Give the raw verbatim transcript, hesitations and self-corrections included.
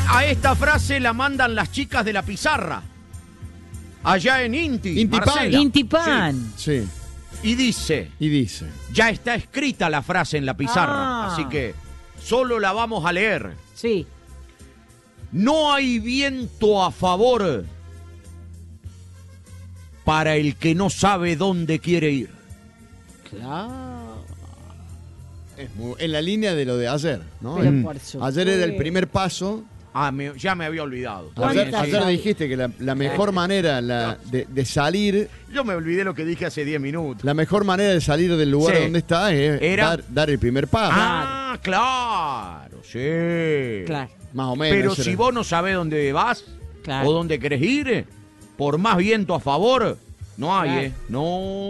A esta frase la mandan las chicas de la pizarra. Allá en Inti, Inti Pan. Marcela. Inti Pan. Sí. Sí. Y dice, Y dice. ya está escrita la frase en la pizarra, Ah. así que solo la vamos a leer. Sí. No hay viento a favor para el que no sabe dónde quiere ir. Claro. Es muy- en la línea de lo de ayer, ¿no? Pero Mm. por supuesto. Ayer era el primer paso. Ah, me- ya me había olvidado. Está Ayer, bien, ¿Cuántas sí. ayer hay? dijiste que la, la mejor manera la, de, de salir, Yo me olvidé lo que dije hace diez minutos. la mejor manera de salir del lugar Sí. donde está es Era- dar, dar el primer paso. Ah, claro, sí. Claro. Más o menos. Pero ese si era. vos no sabés dónde vas Claro. o dónde querés ir, por más viento a favor, no hay, Claro. ¿eh? No.